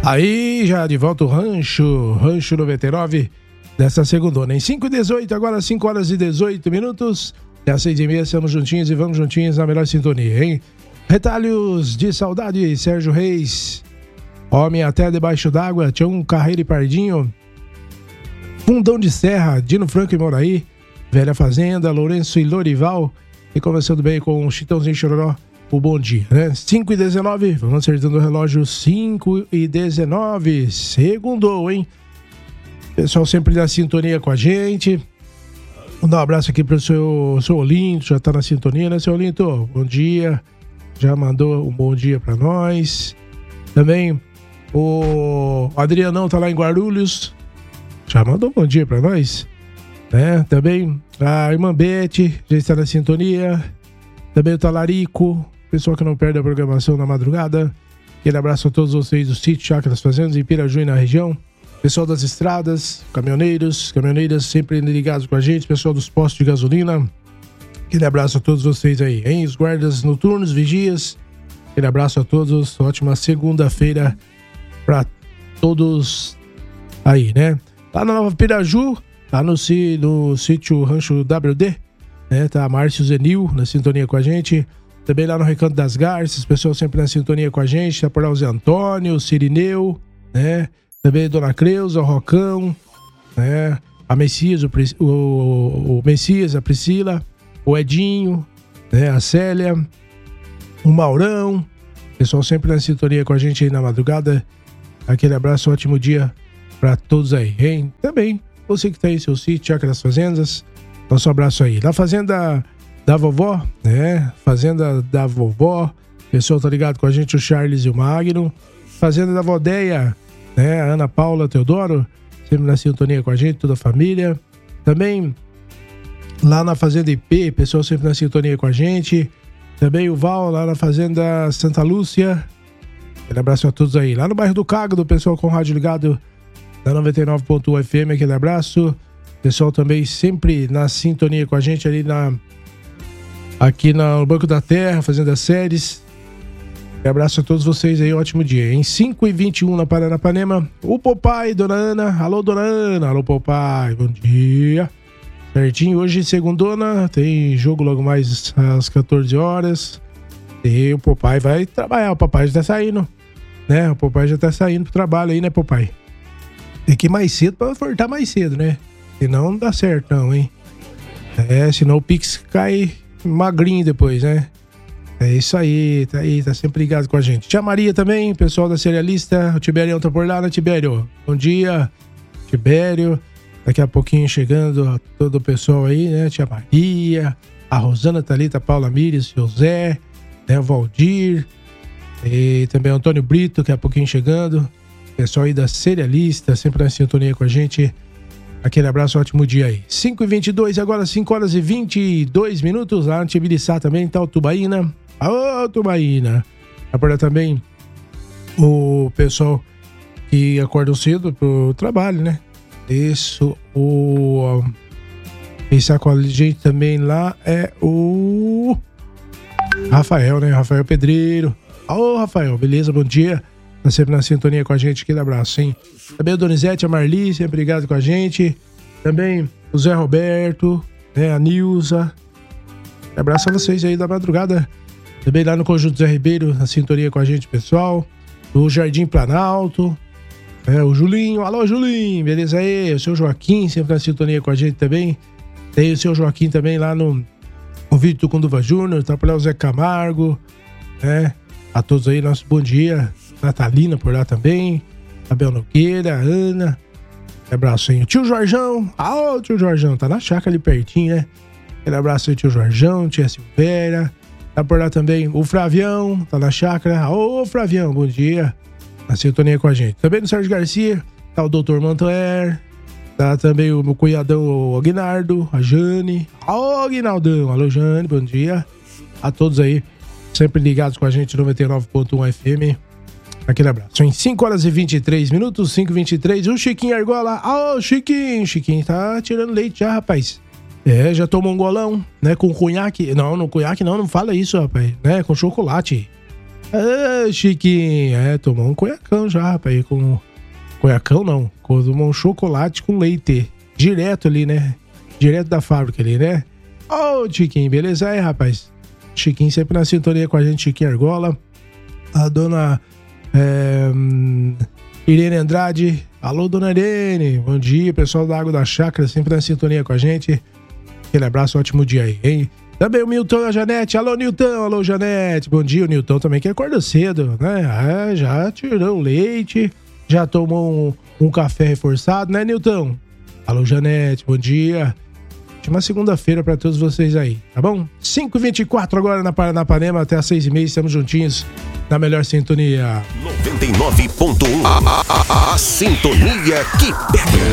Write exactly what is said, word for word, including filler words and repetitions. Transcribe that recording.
Aí, já de volta o Rancho, Rancho noventa e nove, dessa segundona. Em cinco e dezoito, agora cinco horas e dezoito minutos. E às seis e meia, estamos juntinhos e vamos juntinhos na melhor sintonia, hein? Retalhos de saudade, Sérgio Reis. Homem até debaixo d'água, Tião Carreiro e Pardinho. Fundão de Serra, Dino Franco e Moraí. Velha Fazenda, Lourenço e Lorival. E começando bem com o Chitãozinho Chororó. O bom dia, né? cinco e dezenove, vamos acertando o relógio. Cinco e dezenove, segundou, hein? Pessoal sempre na sintonia com a gente. Vou dar um abraço aqui pro seu, seu Olinto, já tá na sintonia, né, seu Olinto? Bom dia, já mandou um bom dia pra nós. Também o Adrianão tá lá em Guarulhos, já mandou um bom dia pra nós, né? Também a irmã Bete já está na sintonia. Também o Talarico, pessoal que não perde a programação na madrugada. Aquele abraço a todos vocês do sítio Chácaras Fazendas em Piraju e na região. Pessoal das estradas, caminhoneiros, caminhoneiras sempre ligados com a gente. Pessoal dos postos de gasolina. Aquele abraço a todos vocês aí, hein? Os guardas noturnos, vigias. Aquele abraço a todos. Ótima segunda-feira para todos aí, né? Lá na Nova Piraju, lá no, no sítio Rancho W D, né? Tá Márcio Zenil na sintonia com a gente. Também lá no Recanto das Garças, pessoal sempre na sintonia com a gente. Tá por lá o Zé Antônio, o Cirineu, né? Também Dona Creuza, o Rocão, né? A Messias, o, o, o Messias, a Priscila, o Edinho, né? A Célia, o Maurão. Pessoal sempre na sintonia com a gente aí na madrugada. Aquele abraço, ótimo dia para todos aí, hein? Também, você que tá aí em seu sítio, Chácaras Fazendas, nosso abraço aí. Na Fazenda da Vovó, né? Fazenda da Vovó, pessoal tá ligado com a gente, o Charles e o Magno. Fazenda da Vodeia, né? A Ana Paula Teodoro, sempre na sintonia com a gente, toda a família. Também lá na Fazenda I P, pessoal sempre na sintonia com a gente. Também o Val lá na Fazenda Santa Lúcia. Aquele abraço a todos aí. Lá no bairro do Cago, do pessoal com o rádio ligado da noventa e nove ponto um F M, aquele abraço. Pessoal também sempre na sintonia com a gente ali na aqui no Banco da Terra, fazendo as séries. Um abraço a todos vocês aí, ótimo dia. Em cinco e vinte e um na Paranapanema, o Popai, Dona Ana. Alô, Dona Ana. Alô, Popai, bom dia. Certinho, hoje segundona, tem jogo logo mais às quatorze horas. E o Popai vai trabalhar, o Papai já tá saindo, né? O Popai já tá saindo pro trabalho aí, né, Popai? Tem que ir mais cedo pra voltar mais cedo, né? Senão não dá certo não, hein? É, senão o Pix cai magrinho depois, né? É isso aí, tá aí, tá sempre ligado com a gente. Tia Maria também, pessoal da Cerealista, o Tibério tá por lá, né, Tibério? Bom dia, Tibério. Daqui a pouquinho chegando todo o pessoal aí, né? Tia Maria, a Rosana Thalita, Paula Mires, José, né? O Valdir, e também o Antônio Brito, daqui a pouquinho chegando. Pessoal aí da Cerealista, sempre na sintonia com a gente. Aquele abraço, ótimo dia aí. cinco e vinte e dois, agora cinco horas e vinte e dois minutos. Lá no Tibiriçá também tá o Tubaína. Ô, Tubaína. Agora também o pessoal que acordam cedo pro trabalho, né? Isso, o... Quem está com a gente também lá é o... Rafael, né? Rafael Pedreiro. Ô, Rafael, beleza? Bom dia. Tá sempre na sintonia com a gente. Aquele abraço, hein? Também o Donizete, a Marli, sempre ligado com a gente. Também o Zé Roberto, né? A Nilza. Abraço a vocês aí da madrugada. Também lá no Conjunto Zé Ribeiro, na sintonia com a gente, pessoal. Do Jardim Planalto. É, o Julinho. Alô, Julinho. Beleza aí? O seu Joaquim, sempre na sintonia com a gente também. Tem o seu Joaquim também lá no, no vídeo do Conduva Júnior. Tá por lá o Zé Camargo. Né? A todos aí, nosso bom dia. Natalina por lá também. Abel Nogueira, Ana. Abraço aí. O tio Jorjão. Ah, o tio Jorjão. Tá na chácara ali pertinho, né? Aquele abraço aí, tio Jorjão, tia Silveira. Tá por lá também o Flavião. Tá na chácara. Ô, Flavião, bom dia. Na sintonia com a gente. Também no Sérgio Garcia. Tá o doutor Mantoer. Tá também o meu cunhadão, o Aguinaldo. A Jane. Ô, Aguinaldão. Alô, Jane, bom dia. A todos aí. Sempre ligados com a gente, noventa e nove ponto um F M. Aquele abraço. Em cinco horas e vinte e três minutos, cinco e vinte e três, o Chiquinho Argola. Ô, oh, Chiquinho, Chiquinho tá tirando leite já, rapaz. É, já tomou um golão, né, com cunhaque. Não, no cunhaque não, não fala isso, rapaz, né, com chocolate. Ah, Chiquinho, é, tomou um conhacão já, rapaz, com... Conhacão não, tomou um chocolate com leite, direto ali, né? Direto da fábrica ali, né? Ô, oh, Chiquinho, beleza aí, rapaz? Chiquinho sempre na sintonia com a gente, Chiquinho Argola. A dona é, Irene Andrade. Alô, dona Irene, bom dia, pessoal da Água da Chácara, sempre na sintonia com a gente. Aquele abraço, ótimo dia aí, hein? Também o Milton e a Janete. Alô, Nilton. Alô, Janete. Bom dia, o Nilton também que acorda cedo, né? É, já tirou leite, já tomou um, um café reforçado, né, Nilton? Alô, Janete. Bom dia. Uma segunda-feira pra todos vocês aí, tá bom? cinco e vinte e quatro agora na Paranapanema, até às seis e meia, estamos juntinhos na melhor sintonia. noventa e nove ponto um. A, a, a, a sintonia que pega.